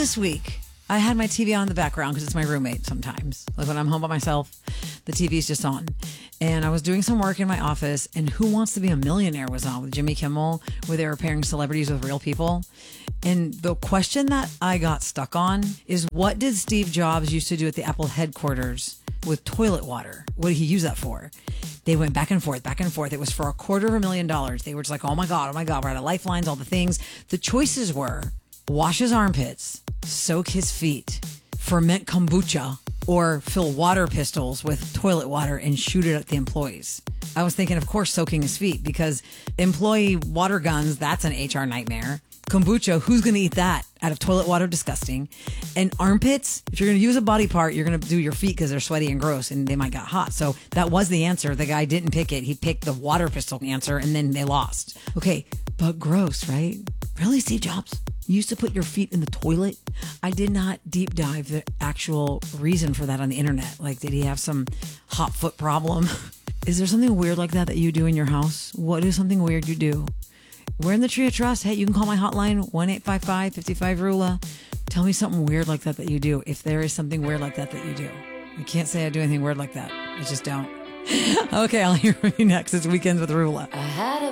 this week. I had my TV on in the background because it's my roommate sometimes. Like when I'm home by myself, the TV's just on. And I was doing some work in my office, and Who Wants to Be a Millionaire was on with Jimmy Kimmel, where they were pairing celebrities with real people. And the question that I got stuck on is, what did Steve Jobs used to do at the Apple headquarters with toilet water? What did he use that for? They went back and forth, back and forth. It was for $250,000. They were just like, oh my God, we're out of lifelines, all the things. The choices were wash his armpits, soak his feet, ferment kombucha, or fill water pistols with toilet water and shoot it at the employees. I was thinking, of course, soaking his feet, because employee water guns, that's an HR nightmare. Kombucha, who's going to eat that out of toilet water? Disgusting. And armpits, if you're going to use a body part, you're going to do your feet because they're sweaty and gross and they might get hot. So that was the answer. The guy didn't pick it. He picked the water pistol answer, and then they lost. Okay, but gross, right? Really, Steve Jobs? You used to put your feet in the toilet? I did not deep dive the actual reason for that on the internet. Like, did he have some hot foot problem? Is there something weird like that you do in your house? What is something weird you do? We're in the Tree of Trust. Hey, you can call my hotline, 1-855-55-RULA. Tell me something weird like that you do, if there is something weird like that you do. I can't say I do anything weird like that. I just don't. Okay, I'll hear from you next. It's Weekends with Rula. I had a